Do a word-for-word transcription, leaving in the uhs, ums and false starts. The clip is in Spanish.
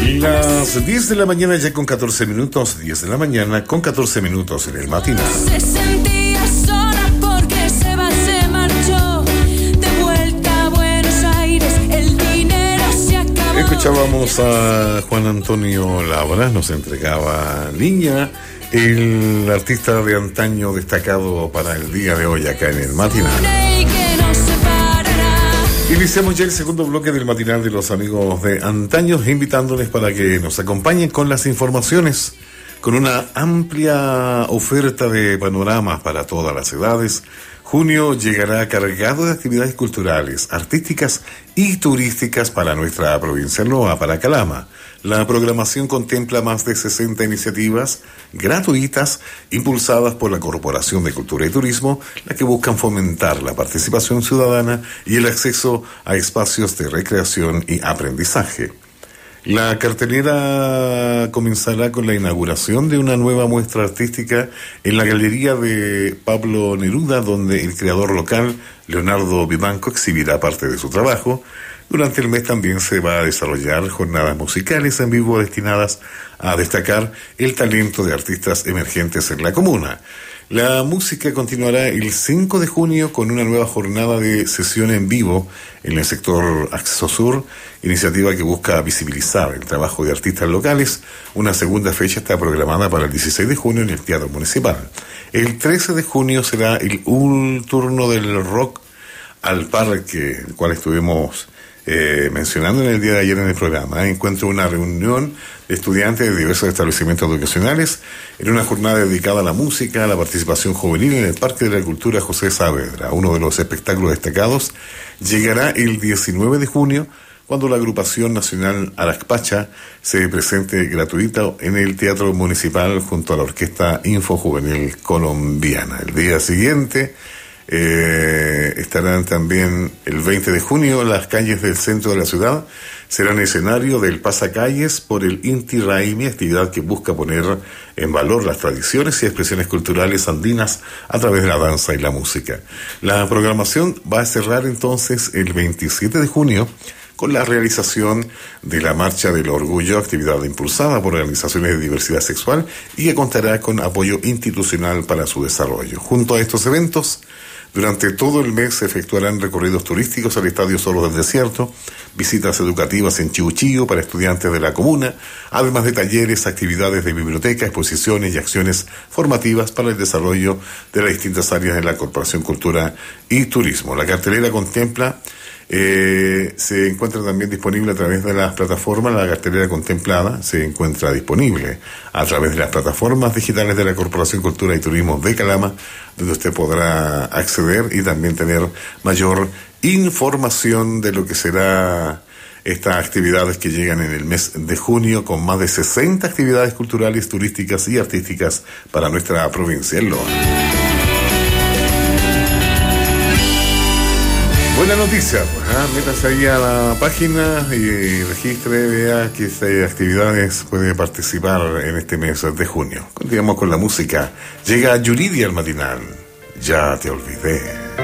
Las diez de la mañana ya con catorce minutos, diez de la mañana con catorce minutos en el matinal. Se sentía sola porque se va, se marchó de vuelta a Buenos Aires, el dinero se acabó. Escuchábamos a Juan Antonio Labra, nos entregaba Niña, el artista de antaño destacado para el día de hoy acá en el matinal. Iniciamos ya el segundo bloque del matinal de los amigos de antaño, invitándoles para que nos acompañen con las informaciones, con una amplia oferta de panoramas para todas las edades. Junio llegará cargado de actividades culturales, artísticas y turísticas para nuestra provincia Loa, para Calama. La programación contempla más de sesenta iniciativas gratuitas impulsadas por la Corporación de Cultura y Turismo, las que buscan fomentar la participación ciudadana y el acceso a espacios de recreación y aprendizaje. La cartelera comenzará con la inauguración de una nueva muestra artística en la galería de Pablo Neruda, donde el creador local, Leonardo Vivanco, exhibirá parte de su trabajo. Durante el mes también se va a desarrollar jornadas musicales en vivo destinadas a destacar el talento de artistas emergentes en la comuna. La música continuará el cinco de junio con una nueva jornada de sesión en vivo en el sector Acceso Sur, iniciativa que busca visibilizar el trabajo de artistas locales. Una segunda fecha está programada para el dieciséis de junio en el Teatro Municipal. El trece de junio será el un turno del rock al parque, el cual estuvimos Eh, mencionando en el día de ayer en el programa. Encuentro una reunión de estudiantes de diversos establecimientos educacionales en una jornada dedicada a la música, a la participación juvenil en el Parque de la Cultura José Saavedra. Uno de los espectáculos destacados llegará el diecinueve de junio, cuando la agrupación nacional Aracpacha se presente gratuita en el Teatro Municipal junto a la Orquesta Info Juvenil Colombiana. El día siguiente Eh, estarán también el veinte de junio las calles del centro de la ciudad serán escenario del pasacalles por el Inti Raymi, actividad que busca poner en valor las tradiciones y expresiones culturales andinas a través de la danza y la música. La programación va a cerrar entonces el veintisiete de junio con la realización de la Marcha del Orgullo, actividad impulsada por organizaciones de diversidad sexual y que contará con apoyo institucional para su desarrollo. Junto a estos eventos, durante todo el mes se efectuarán recorridos turísticos al Estadio Solos del Desierto, visitas educativas en Chihuchillo para estudiantes de la comuna, además de talleres, actividades de biblioteca, exposiciones y acciones formativas para el desarrollo de las distintas áreas de la Corporación Cultura y Turismo. La cartelera contempla Eh, se encuentra también disponible a través de las plataformas. La cartelera contemplada se encuentra disponible a través de las plataformas digitales de la Corporación Cultura y Turismo de Calama, donde usted podrá acceder y también tener mayor información de lo que será estas actividades que llegan en el mes de junio, con más de sesenta actividades culturales, turísticas y artísticas para nuestra provincia en Loa. Buena noticia, pues, ¿eh? Métase ahí a la página y registre, vea qué actividades puede participar en este mes de junio. Continuamos con la música. Llega Yuridia al matinal. Ya te olvidé.